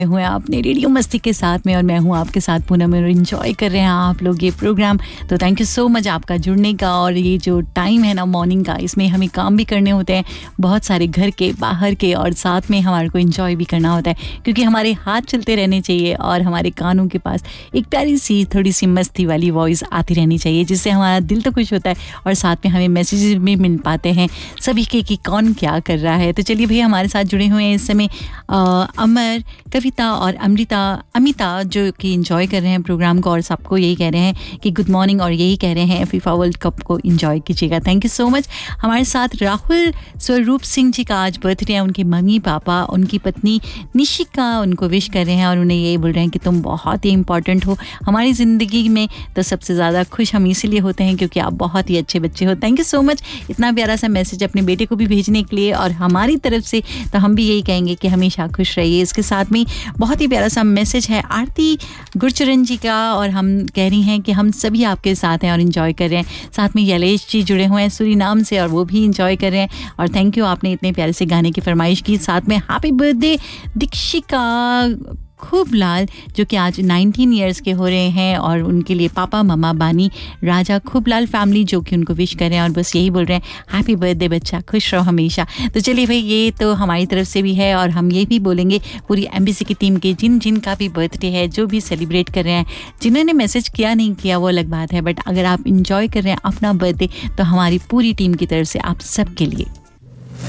हुए आपने रेडियो मस्ती के साथ में और मैं हूँ आपके साथ पूनम और एंजॉय कर रहे हैं आप लोग ये प्रोग्राम। तो थैंक यू सो मच आपका जुड़ने का। और ये जो टाइम है ना मॉर्निंग का, इसमें हमें काम भी करने होते हैं बहुत सारे, घर के बाहर के, और साथ में हमारे को एंजॉय भी करना होता है, क्योंकि हमारे हाथ चलते रहने चाहिए और हमारे कानों के पास एक प्यारी सी थोड़ी सी मस्ती वाली वॉइस आती रहनी चाहिए, जिससे हमारा दिल तो खुश होता है और साथ में हमें मैसेजेस भी मिल पाते हैं सभी के कि कौन क्या कर रहा है। तो चलिए भैया, हमारे साथ जुड़े हुए हैं इस समय अमर, कविता और अमिता, जो कि एंजॉय कर रहे हैं प्रोग्राम को और सबको यही कह रहे हैं कि गुड मॉर्निंग, और यही कह रहे हैं फीफा वर्ल्ड कप को एंजॉय कीजिएगा। Thank you so much. हमारे साथ राहुल स्वरूप सिंह जी का आज बर्थडे है। उनके मम्मी पापा, उनकी पत्नी निशिका उनको विश कर रहे हैं और उन्हें यही बोल रहे हैं कि तुम बहुत ही इंपॉर्टेंट हो हमारी ज़िंदगी में। तो सबसे ज़्यादा खुश हम इसीलिए होते हैं क्योंकि आप बहुत ही अच्छे बच्चे हो। थैंक यू सो मच इतना प्यारा सा मैसेज अपने बेटे को भी भेजने के लिए, और हमारी तरफ से तो हम भी यही कहेंगे कि हमेशा खुश रहिए। इसके साथ में बहुत ही प्यारा सा मैसेज है आरती गुरचरण जी का, और हम कह रही हैं कि हम सभी आपके साथ हैं और एंजॉय कर रहे हैं। साथ में यलेश जी जुड़े हुए हैं सूरीनाम से और वो भी एंजॉय कर रहे हैं। और थैंक यू, आपने इतने प्यारे से गाने की फरमाइश की। साथ में हैप्पी बर्थडे दीक्षिका खूब लाल, जो कि आज 19 इयर्स के हो रहे हैं, और उनके लिए पापा मम्मा बानी राजा खूब लाल फैमिली जो कि उनको विश कर रहे हैं और बस यही बोल रहे हैं हैप्पी बर्थडे बच्चा, खुश रहो हमेशा। तो चलिए भाई, ये तो हमारी तरफ से भी है, और हम ये भी बोलेंगे पूरी एमबीसी की टीम के जिन का भी बर्थडे है, जो भी सेलिब्रेट कर रहे हैं, जिन्होंने मैसेज किया नहीं किया वो अलग बात है, बट अगर आप इंजॉय कर रहे हैं अपना बर्थडे तो हमारी पूरी टीम की तरफ से आप सबके लिए